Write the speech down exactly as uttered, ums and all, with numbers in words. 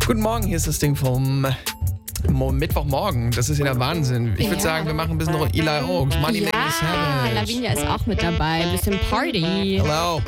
Guten Morgen, hier ist das Ding vom Mo- Mittwochmorgen. Das ist ja der Wahnsinn. Ich würde Ja. sagen, wir machen ein bisschen Eli Oaks. Money Ja, Makes Habits. Lavinia ist auch mit dabei. Ein bisschen Party. Hello.